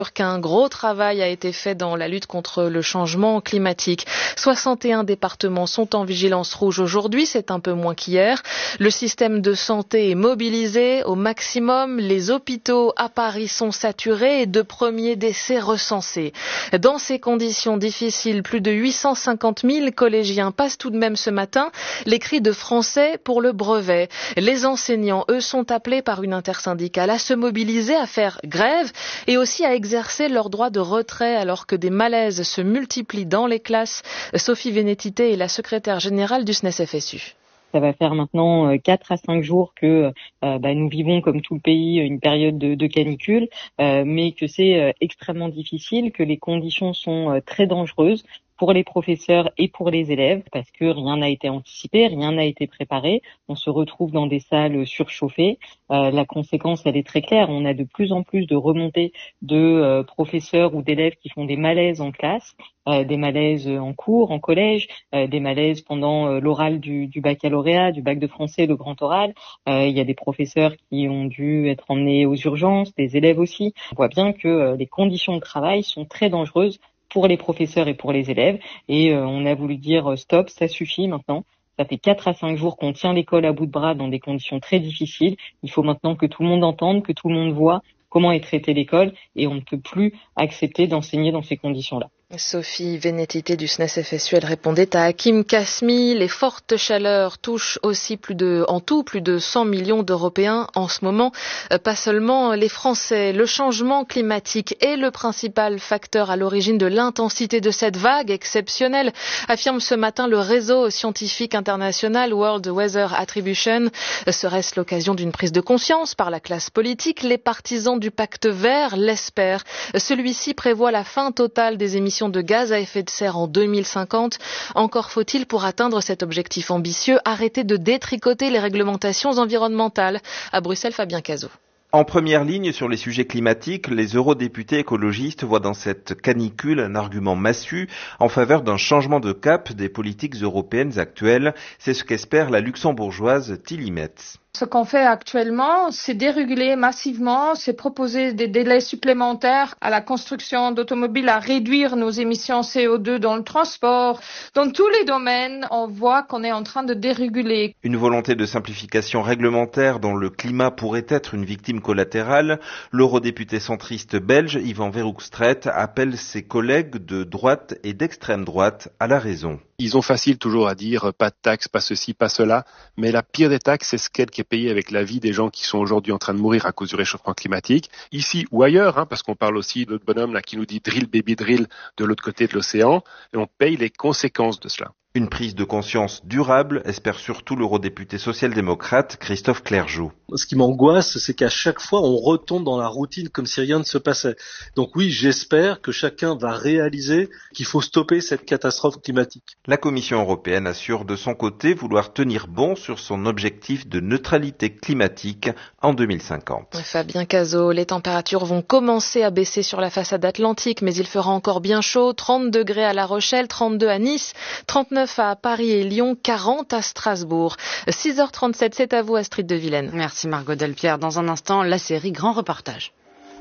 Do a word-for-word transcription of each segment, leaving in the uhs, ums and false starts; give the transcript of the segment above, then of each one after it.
qu'un gros travail a été fait dans la lutte contre le changement climatique. soixante et un départements sont en vigilance rouge aujourd'hui, c'est un peu moins qu'hier. Le système de santé est mobilisé au maximum. Les hôpitaux à Paris sont saturés et de premiers décès recensés. Dans ces conditions difficiles, plus de huit cent cinquante mille collégiens passent tout de même ce matin les cris de français pour le brevet. Les enseignants, eux, sont appelés par une intersyndicale à se mobiliser, à faire grève et aussi à exercer leur droit de retrait alors que des malaises se multiplient dans les classes. Sophie Vénétité est la secrétaire générale du S N E S F S U. Ça va faire maintenant quatre à cinq jours que euh, bah, nous vivons, comme tout le pays, une période de, de canicule, euh, mais que c'est euh, extrêmement difficile, que les conditions sont euh, très dangereuses pour les professeurs et pour les élèves, parce que rien n'a été anticipé, rien n'a été préparé. On se retrouve dans des salles surchauffées. Euh, la conséquence, elle est très claire. On a de plus en plus de remontées de euh, professeurs ou d'élèves qui font des malaises en classe, euh, des malaises en cours, en collège, euh, des malaises pendant euh, l'oral du, du baccalauréat, du bac de français, le grand oral. Euh, il y a des professeurs qui ont dû être emmenés aux urgences, des élèves aussi. On voit bien que euh, les conditions de travail sont très dangereuses pour les professeurs et pour les élèves. Et euh, on a voulu dire stop, ça suffit maintenant. Ça fait quatre à cinq jours qu'on tient l'école à bout de bras dans des conditions très difficiles. Il faut maintenant que tout le monde entende, que tout le monde voit comment est traitée l'école, et on ne peut plus accepter d'enseigner dans ces conditions-là. Sophie Vénétité du S N E S F S U, elle répondait à Hakim Kasmi. Les fortes chaleurs touchent aussi plus de, en tout, plus de cent millions d'Européens en ce moment. Pas seulement les Français. Le changement climatique est le principal facteur à l'origine de l'intensité de cette vague exceptionnelle, affirme ce matin le réseau scientifique international World Weather Attribution. Serait-ce l'occasion d'une prise de conscience par la classe politique? Les partisans du pacte vert l'espèrent. Celui-ci prévoit la fin totale des émissions de gaz à effet de serre en deux mille cinquante. Encore faut-il, pour atteindre cet objectif ambitieux, arrêter de détricoter les réglementations environnementales. À Bruxelles, Fabien Cazot. En première ligne sur les sujets climatiques, les eurodéputés écologistes voient dans cette canicule un argument massu en faveur d'un changement de cap des politiques européennes actuelles. C'est ce qu'espère la luxembourgeoise Tilly Metz. Ce qu'on fait actuellement, c'est déréguler massivement, c'est proposer des délais supplémentaires à la construction d'automobiles, à réduire nos émissions C O deux dans le transport. Dans tous les domaines, on voit qu'on est en train de déréguler. Une volonté de simplification réglementaire dont le climat pourrait être une victime collatérale. L'eurodéputé centriste belge Yvan Verhofstadt appelle ses collègues de droite et d'extrême droite à la raison. Ils ont facile toujours à dire pas de taxes, pas ceci, pas cela, mais la pire des taxes, c'est ce qu'elle qui est payée avec la vie des gens qui sont aujourd'hui en train de mourir à cause du réchauffement climatique, ici ou ailleurs, hein, parce qu'on parle aussi de l'autre bonhomme là qui nous dit drill baby drill de l'autre côté de l'océan, et on paye les conséquences de cela. Une prise de conscience durable, espère surtout l'eurodéputé social-démocrate Christophe Clergeau. Ce qui m'angoisse, c'est qu'à chaque fois, on retombe dans la routine comme si rien ne se passait. Donc oui, j'espère que chacun va réaliser qu'il faut stopper cette catastrophe climatique. La Commission européenne assure de son côté vouloir tenir bon sur son objectif de neutralité climatique en deux mille cinquante. Fabien Cazot, les températures vont commencer à baisser sur la façade atlantique, mais il fera encore bien chaud. trente degrés à La Rochelle, trente-deux à Nice, trente-neuf à Paris et Lyon, quarante à Strasbourg. six heures trente-sept, c'est à vous Astrid de Vilaine. Merci Margot Delpierre. Dans un instant, la série Grand Reportage.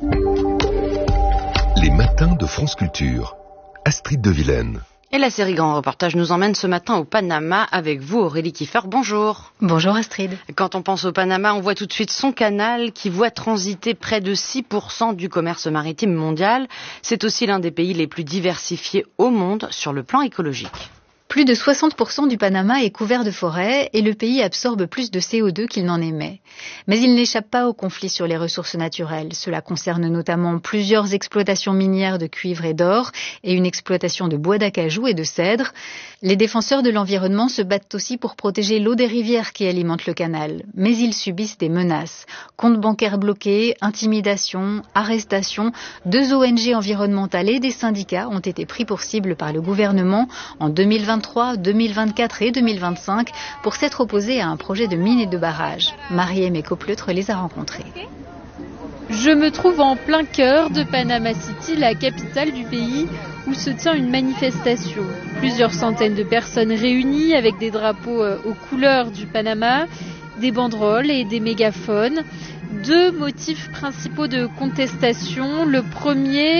Les matins de France Culture. Astrid de Vilaine. Et la série Grand Reportage nous emmène ce matin au Panama avec vous, Aurélie Kiefer. Bonjour. Bonjour Astrid. Quand on pense au Panama, on voit tout de suite son canal qui voit transiter près de six pour cent du commerce maritime mondial. C'est aussi l'un des pays les plus diversifiés au monde sur le plan écologique. Plus de soixante pour cent du Panama est couvert de forêts et le pays absorbe plus de C O deux qu'il n'en émet. Mais il n'échappe pas au conflit sur les ressources naturelles. Cela concerne notamment plusieurs exploitations minières de cuivre et d'or et une exploitation de bois d'acajou et de cèdre. Les défenseurs de l'environnement se battent aussi pour protéger l'eau des rivières qui alimentent le canal. Mais ils subissent des menaces. Comptes bancaires bloqués, intimidations, arrestations. Deux O N G environnementales et des syndicats ont été pris pour cible par le gouvernement en deux mille vingt-trois, deux mille vingt-quatre et deux mille vingt-cinq pour s'être opposés à un projet de mine et de barrage. Marie-Aime Copleutre les a rencontrés. Je me trouve en plein cœur de Panama City, la capitale du pays, où se tient une manifestation. Plusieurs centaines de personnes réunies avec des drapeaux aux couleurs du Panama, des banderoles et des mégaphones. deux motifs principaux de contestation. Le premier,